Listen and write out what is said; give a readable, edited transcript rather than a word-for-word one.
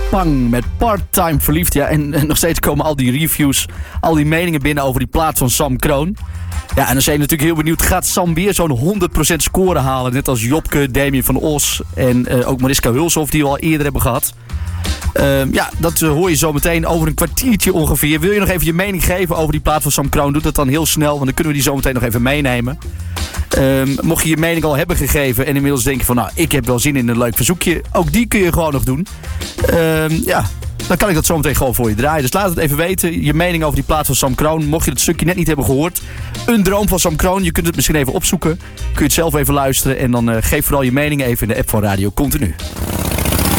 Pang met Part-Time Verliefd. Ja, en nog steeds komen al die reviews, al die meningen binnen over die plaat van Sam Kroon. Ja, en dan zijn je natuurlijk heel benieuwd, gaat Sam weer zo'n 100% score halen? Net als Jopke, Damien van Os en ook Mariska Hulshoff, die we al eerder hebben gehad. Ja, dat hoor je zo meteen over een kwartiertje ongeveer. Wil je nog even je mening geven over die plaat van Sam Kroon? Doe dat dan heel snel, want dan kunnen we die zo meteen nog even meenemen. Mocht je je mening al hebben gegeven en inmiddels denken van, nou, ik heb wel zin in een leuk verzoekje. Ook die kun je gewoon nog doen. Ja, dan kan ik dat zo meteen gewoon voor je draaien. Dus laat het even weten, je mening over die plaat van Sam Kroon. Mocht je het stukje net niet hebben gehoord. Een droom van Sam Kroon, je kunt het misschien even opzoeken. Kun je het zelf even luisteren en dan geef vooral je mening even in de app van Radio Continu.